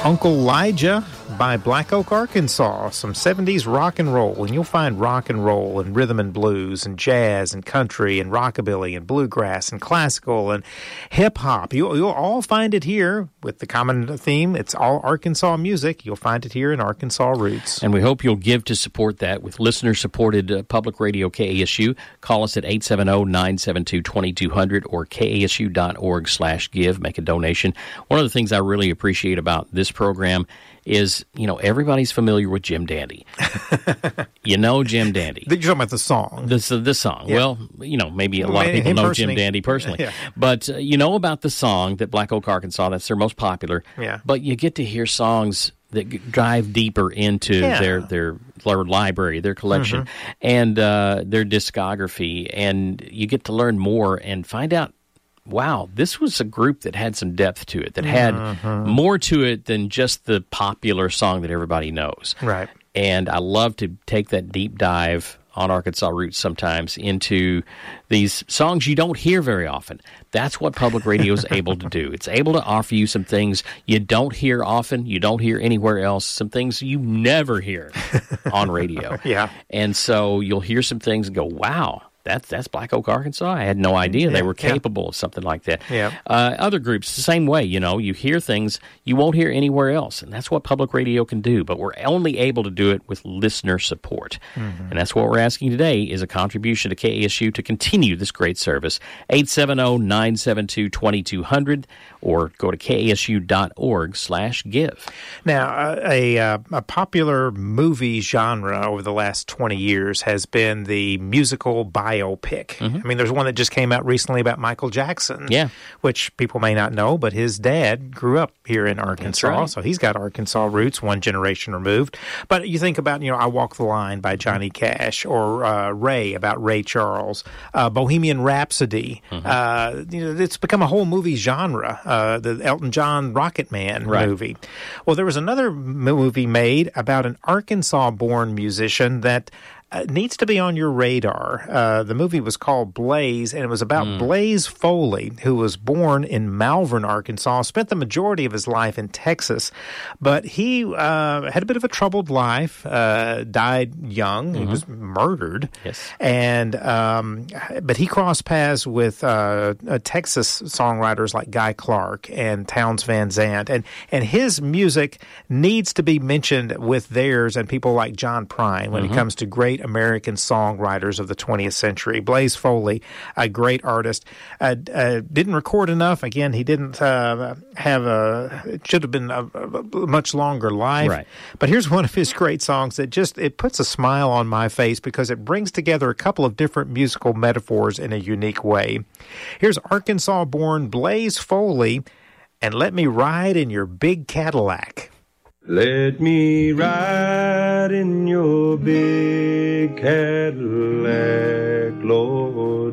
Uncle Elijah by Black Oak, Arkansas. Some 70s rock and roll, and you'll find rock and roll and rhythm and blues and jazz and country and rockabilly and bluegrass and classical and hip-hop. You'll all find it here with the common theme. It's all Arkansas music. You'll find it here in Arkansas Roots. And we hope you'll give to support that with listener-supported public radio KASU. Call us at 870-972-2200 or kasu.org/give. Make a donation. One of the things I really appreciate about this program is, everybody's familiar with Jim Dandy. You know Jim Dandy. You're talking about the song. The song. Yeah. Well, maybe a lot of people know Jim Dandy personally. Yeah. But you know about the song that Black Oak, Arkansas, that's their most popular. Yeah. But you get to hear songs that dive deeper into their library, their collection, and their discography. And you get to learn more and find out, wow, this was a group that had some depth to it, that had more to it than just the popular song that everybody knows. Right. And I love to take that deep dive on Arkansas Roots sometimes into these songs you don't hear very often. That's what public radio is able to do. It's able to offer you some things you don't hear often, you don't hear anywhere else, some things you never hear on radio. Yeah. And so you'll hear some things and go, wow, that's Black Oak, Arkansas. I had no idea they were capable of something like that. Yeah. Other groups, the same way. You hear things you won't hear anywhere else, and that's what public radio can do. But we're only able to do it with listener support, and that's what we're asking today is a contribution to KASU to continue this great service. 870-972-2200 or go to kasu.org/give. Now, a popular movie genre over the last 20 years has been the musical biopic. I mean, there's one that just came out recently about Michael Jackson, which people may not know, but his dad grew up here in Arkansas, right. so he's got Arkansas roots, one generation removed. But you think about, I Walk the Line by Johnny Cash, or Ray, about Ray Charles, Bohemian Rhapsody. It's become a whole movie genre, the Elton John Rocket Man movie. Well, there was another movie made about an Arkansas-born musician that needs to be on your radar. The movie was called Blaze, and it was about Blaze Foley, who was born in Malvern, Arkansas, spent the majority of his life in Texas, but he had a bit of a troubled life, died young, he was murdered, and but he crossed paths with Texas songwriters like Guy Clark and Townes Van Zandt, and his music needs to be mentioned with theirs and people like John Prine when it comes to great American songwriters of the 20th century. Blaze Foley, a great artist, didn't record enough. Again, he didn't it should have been a much longer life. Right. But here's one of his great songs that it puts a smile on my face because it brings together a couple of different musical metaphors in a unique way. Here's Arkansas-born Blaze Foley, and Let Me Ride in Your Big Cadillac. Let me ride in your big Cadillac, Lord.